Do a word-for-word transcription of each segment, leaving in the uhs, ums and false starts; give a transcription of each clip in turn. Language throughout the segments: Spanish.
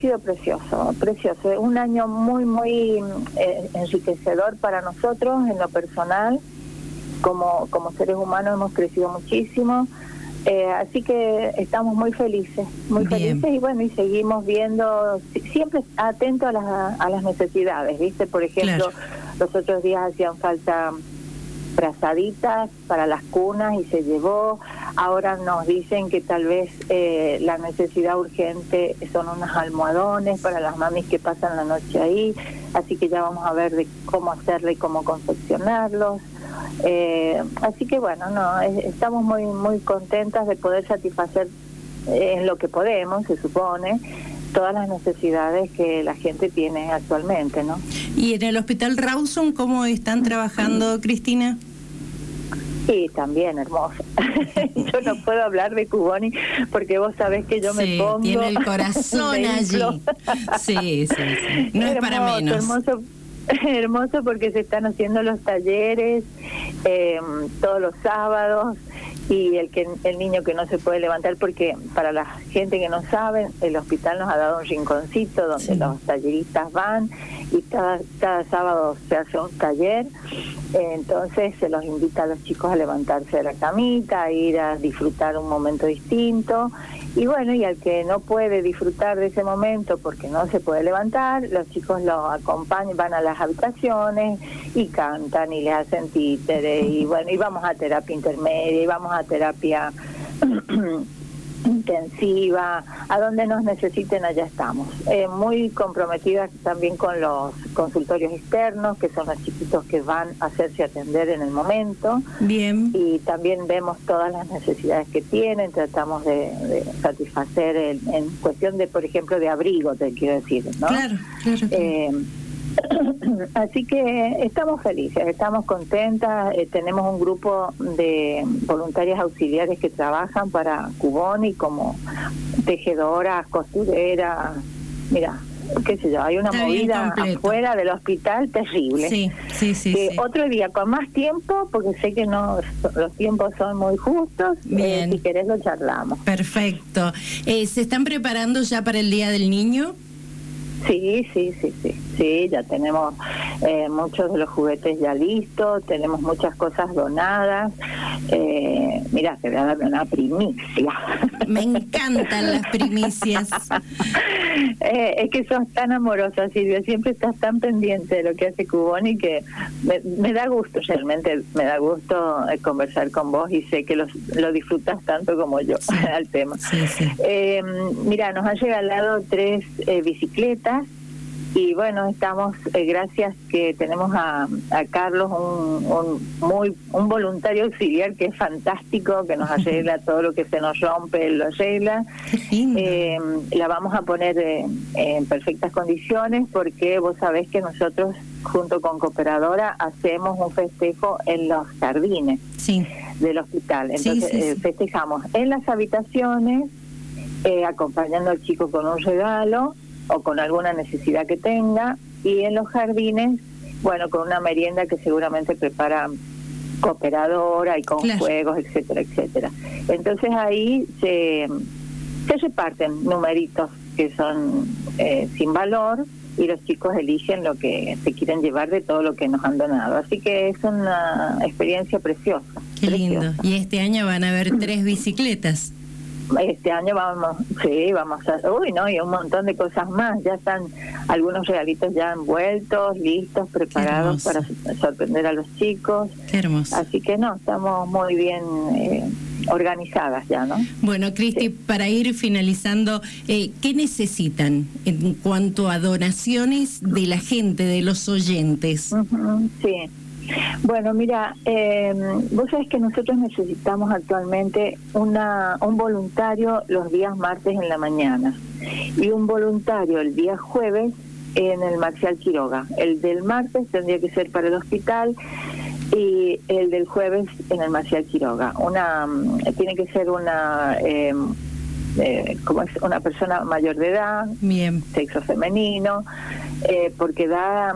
sido precioso, precioso. Un año muy, muy eh, enriquecedor para nosotros en lo personal. Como, como seres humanos hemos crecido muchísimo. Eh, así que estamos muy felices, muy Bien. felices y bueno, y seguimos viendo, siempre atentos a las, a las necesidades, ¿viste? Por ejemplo, Claro. los otros días hacían falta frazaditas para las cunas y se llevó. Ahora nos dicen que tal vez eh, la necesidad urgente son unos almohadones para las mamis que pasan la noche ahí, así que ya vamos a ver de cómo hacerle y cómo confeccionarlos. Eh, así que bueno, no, es, estamos muy muy contentas de poder satisfacer eh, en lo que podemos, se supone, todas las necesidades que la gente tiene actualmente, ¿no? ¿Y en el Hospital Rawson cómo están trabajando, Cristina? Sí, también hermoso. Yo no puedo hablar de Cuboni porque vos sabés que yo sí, me pongo... tiene el corazón allí. Sí, sí, sí. No hermoso, es para menos. Hermoso, hermoso porque se están haciendo los talleres eh, todos los sábados y el que el niño que no se puede levantar, porque para la gente que no sabe, el hospital nos ha dado un rinconcito donde sí. los talleristas van y cada, cada sábado se hace un taller. Entonces se los invita a los chicos a levantarse de la camita, a ir a disfrutar un momento distinto. Y bueno, y al que no puede disfrutar de ese momento porque no se puede levantar, los chicos lo acompañan, van a las habitaciones y cantan y les hacen títeres. Y bueno, y vamos a terapia intermedia, y vamos a terapia intensiva, a donde nos necesiten allá estamos. Eh, muy comprometidas también con los consultorios externos, que son los chiquitos que van a hacerse atender en el momento. Bien. Y también vemos todas las necesidades que tienen, tratamos de, de satisfacer el, en cuestión de, por ejemplo, de abrigo, te quiero decir, ¿no? Claro, claro. claro. Eh, así que estamos felices, estamos contentas, eh, tenemos un grupo de voluntarias auxiliares que trabajan para Cuboni como tejedoras, costureras, mira, qué sé yo, hay una Está movida afuera del hospital terrible. Sí, sí, sí, eh, sí. Otro día con más tiempo, porque sé que no los tiempos son muy justos, eh, si querés lo charlamos. Perfecto. Eh, ¿Se están preparando ya para el Día del Niño? Sí, sí, sí, sí, sí, ya tenemos eh, muchos de los juguetes ya listos, tenemos muchas cosas donadas. Eh, mira, te voy a dar una primicia. Me encantan las primicias. eh, es que sos tan amorosa, Silvia, siempre estás tan pendiente de lo que hace Cuboni que me, me da gusto, realmente me da gusto eh, conversar con vos y sé que los, lo disfrutas tanto como yo sí, al tema. Sí, sí. Eh, mira, nos han regalado tres eh, bicicletas. Y bueno, estamos, eh, gracias que tenemos a, a Carlos, un, un muy un voluntario auxiliar que es fantástico, que nos arregla todo lo que se nos rompe, lo arregla. Eh, la vamos a poner eh, en perfectas condiciones porque vos sabés que nosotros, junto con Cooperadora, hacemos un festejo en los jardines sí. del hospital. Entonces sí, sí, eh, sí. festejamos en las habitaciones, eh, acompañando al chico con un regalo o con alguna necesidad que tenga, y en los jardines, bueno, con una merienda que seguramente prepara Cooperadora y con claro. juegos, etcétera, etcétera. Entonces ahí se, se reparten numeritos que son eh, sin valor y los chicos eligen lo que se quieren llevar de todo lo que nos han donado. Así que es una experiencia preciosa. Qué preciosa. lindo. Y este año van a haber tres bicicletas. Este año vamos, sí, vamos a, uy, no, y un montón de cosas más. Ya están algunos regalitos ya envueltos, listos, preparados para sorprender a los chicos. Qué hermoso. Así que no, estamos muy bien eh, organizadas ya, ¿no? Bueno, Cristi, sí. para ir finalizando, eh, ¿qué necesitan en cuanto a donaciones de la gente, de los oyentes? Uh-huh, sí. Bueno, mira, eh, vos sabés que nosotros necesitamos actualmente una un voluntario los días martes en la mañana y un voluntario el día jueves en el Marcial Quiroga. El del martes tendría que ser para el hospital y el del jueves en el Marcial Quiroga. Una tiene que ser una eh, eh, como es una persona mayor de edad, bien, sexo femenino, eh, porque da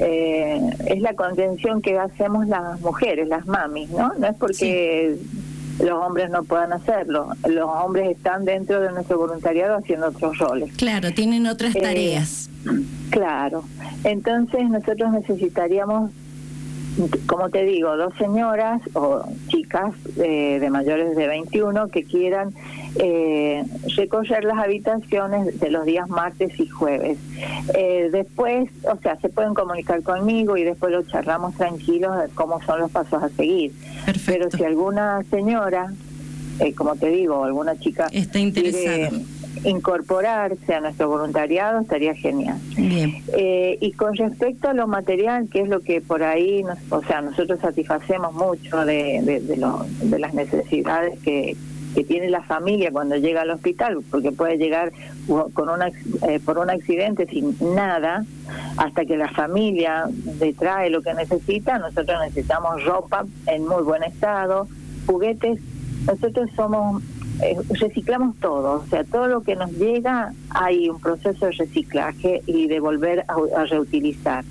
eh, es la contención que hacemos las mujeres, las mamis, ¿no? No es porque sí. los hombres no puedan hacerlo. Los hombres están dentro de nuestro voluntariado haciendo otros roles. Claro, tienen otras Eh, tareas. Claro. Entonces nosotros necesitaríamos, como te digo, dos señoras o chicas eh, de mayores de veintiuno que quieran eh, recorrer las habitaciones de los días martes y jueves. Eh, después, o sea, se pueden comunicar conmigo y después lo charlamos tranquilos de cómo son los pasos a seguir. Perfecto. Pero si alguna señora, eh, como te digo, alguna chica Está interesada, quiere incorporarse a nuestro voluntariado, estaría genial. bien. Eh, y con respecto a lo material, que es lo que por ahí, nos, o sea, nosotros satisfacemos mucho de, de, de, lo, de las necesidades que, que tiene la familia cuando llega al hospital, porque puede llegar con una, eh, por un accidente sin nada, hasta que la familia le trae lo que necesita. Nosotros necesitamos ropa en muy buen estado, juguetes. Nosotros somos... Eh, reciclamos todo, o sea, todo lo que nos llega hay un proceso de reciclaje y de volver a, a reutilizar.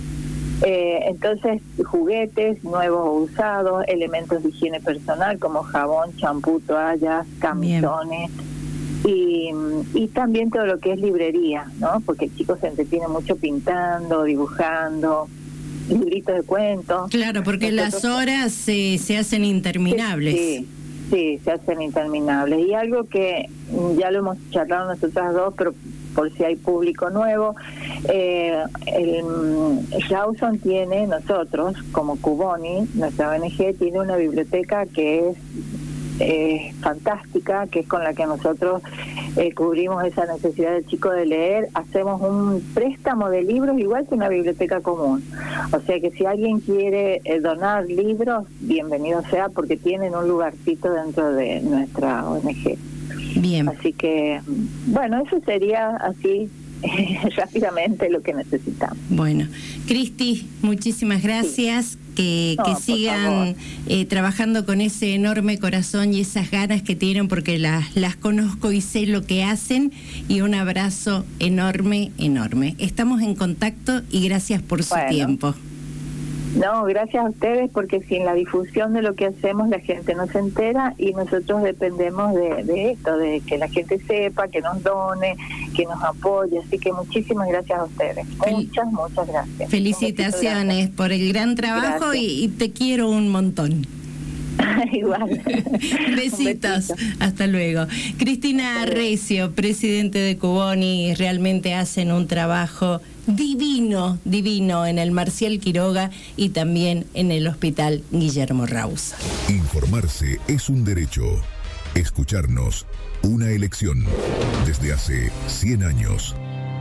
Eh, entonces, juguetes nuevos o usados, elementos de higiene personal como jabón, champú, toallas, camisones y, y también todo lo que es librería, ¿no? Porque el chico se entretiene mucho pintando, dibujando, libritos de cuentos. Claro, porque Nosotros, las horas se, se hacen interminables. Sí, sí, se hacen interminables. Y algo que ya lo hemos charlado nosotras dos, pero por si hay público nuevo, eh, el Rawson tiene, nosotros, como Cuboni, nuestra O N G, tiene una biblioteca que es eh, fantástica, que es con la que nosotros eh, cubrimos esa necesidad del chico de leer. Hacemos un préstamo de libros igual que una biblioteca común. O sea que si alguien quiere eh, donar libros, bienvenido sea, porque tienen un lugarcito dentro de nuestra O N G. Bien. Así que, bueno, eso sería así rápidamente lo que necesitamos. Bueno, Cristi, muchísimas gracias. Sí. Que, no, que sigan eh, trabajando con ese enorme corazón y esas ganas que tienen, porque las, las conozco y sé lo que hacen. Y un abrazo enorme, enorme. Estamos en contacto y gracias por su bueno. tiempo. No, gracias a ustedes, porque sin la difusión de lo que hacemos la gente no se entera y nosotros dependemos de, de esto, de que la gente sepa, que nos done, que nos apoye. Así que muchísimas gracias a ustedes. Fel- muchas, muchas gracias. Felicitaciones por el gran trabajo y, y te quiero un montón. Igual. Besitos. Hasta luego. Cristina Recio, presidente de Cuboni, realmente hacen un trabajo divino, divino en el Marcial Quiroga y también en el Hospital Guillermo Rausa. Informarse es un derecho. Escucharnos, una elección. Desde hace cien años.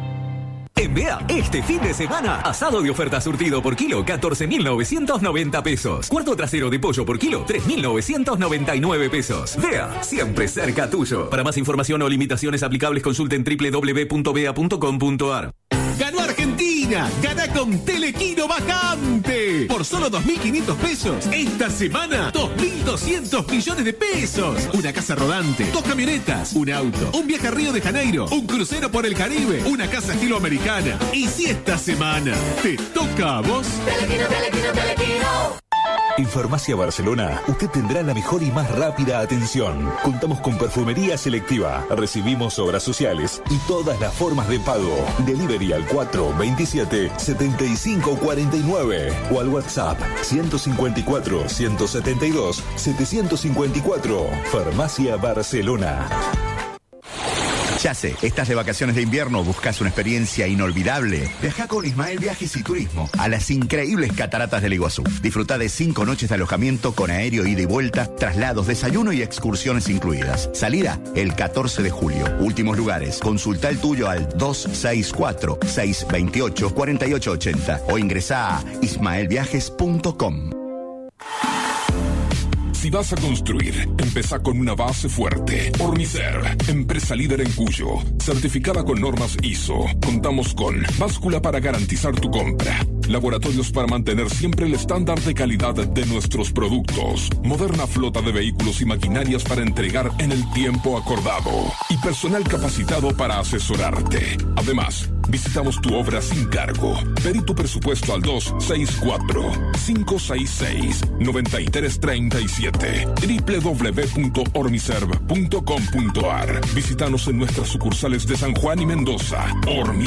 En B E A, este fin de semana, asado de oferta surtido por kilo, catorce mil novecientos noventa pesos. Cuarto trasero de pollo por kilo, tres mil novecientos noventa y nueve pesos. B E A, siempre cerca tuyo. Para más información o limitaciones aplicables, consulten doble u doble u doble u punto bea punto com punto a r. ¡Ganó Argentina! ¡Gana con Telequino Vacante! Por solo dos mil quinientos pesos. Esta semana, dos mil doscientos millones de pesos. Una casa rodante, dos camionetas, un auto, un viaje a Río de Janeiro, un crucero por el Caribe, una casa estilo americana. Y si esta semana te toca a vos... Telequino, Telequino, Telequino. En Farmacia Barcelona, usted tendrá la mejor y más rápida atención. Contamos con perfumería selectiva, recibimos obras sociales y todas las formas de pago. Delivery al cuatro veintisiete setenta y cinco cuarenta y nueve o al WhatsApp ciento cincuenta y cuatro ciento setenta y dos setecientos cincuenta y cuatro. Farmacia Barcelona. Ya sé, estás de vacaciones de invierno, buscas una experiencia inolvidable. Viaja con Ismael Viajes y Turismo a las increíbles cataratas del Iguazú. Disfruta de cinco noches de alojamiento con aéreo ida y vuelta, traslados, desayuno y excursiones incluidas. Salida el catorce de julio. Últimos lugares. Consulta el tuyo al dos seis cuatro, seis dos ocho, cuatro ocho ocho cero o ingresa a ismael viajes punto com. Si vas a construir, empezá con una base fuerte. Ornicer, empresa líder en Cuyo, certificada con normas I S O. Contamos con báscula para garantizar tu compra, laboratorios para mantener siempre el estándar de calidad de nuestros productos, moderna flota de vehículos y maquinarias para entregar en el tiempo acordado y personal capacitado para asesorarte. Además, Visitamos tu obra sin cargo. Pedí tu presupuesto al dos seis cuatro, cinco seis seis, nueve tres tres siete. doble u doble u doble u punto ormiserv punto com punto a r. Visítanos en nuestras sucursales de San Juan y Mendoza. Ormi